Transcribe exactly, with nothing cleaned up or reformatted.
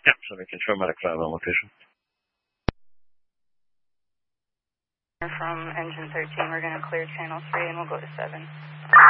Yep, so we control medic five on location. From engine thirteen, we're going to clear channel three and we'll go to seven.